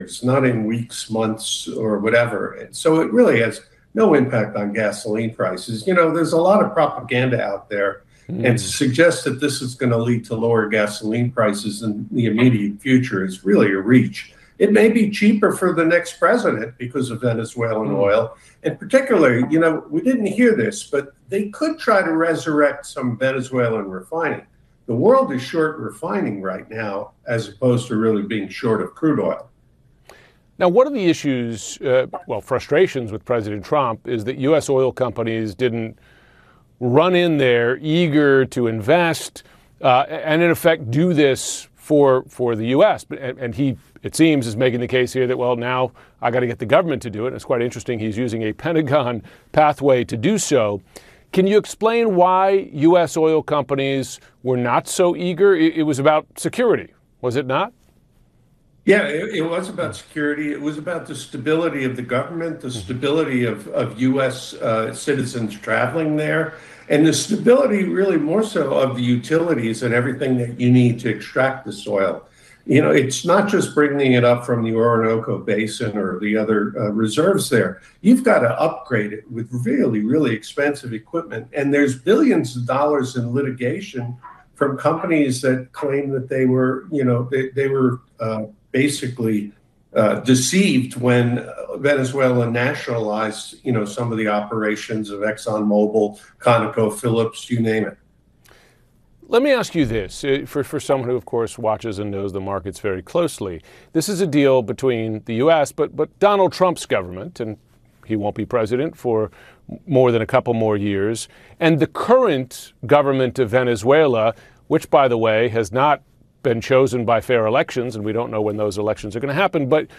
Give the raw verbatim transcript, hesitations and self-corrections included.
It's not in weeks, months, or whatever. And so it really has no impact on gasoline prices. You know, there's a lot of propaganda out there, mm. and to suggest that this is going to lead to lower gasoline prices in the immediate future is really a reach. It may be cheaper for the next president because of Venezuelan mm. oil. And particularly, you know, we didn't hear this, but they could try to resurrect some Venezuelan refining. The world is short refining right now, as opposed to really being short of crude oil. Now, one of the issues, uh, well, frustrations with President Trump is that U S oil companies didn't run in there eager to invest uh, and, in effect, do this for for the U S. And, and he, it seems, is making the case here that, well, now I got to get the government to do it. And it's quite interesting. He's using a Pentagon pathway to do so. Can you explain why U S oil companies were not so eager? It, it was about security, was it not? Yeah, it, it was about security. It was about the stability of the government, the stability of, of U S uh, citizens traveling there, and the stability really more so of the utilities and everything that you need to extract this oil. You know, it's not just bringing it up from the Orinoco Basin or the other uh, reserves there. You've got to upgrade it with really, really expensive equipment. And there's billions of dollars in litigation from companies that claim that they were, you know, they, they were uh, basically uh, deceived when Venezuela nationalized, you know, some of the operations of ExxonMobil, ConocoPhillips, you name it. Let me ask you this, for, for someone who, of course, watches and knows the markets very closely. This is a deal between the U S, but, but Donald Trump's government, and he won't be president for more than a couple more years, and the current government of Venezuela, which, by the way, has not been chosen by fair elections, and we don't know when those elections are going to happen, but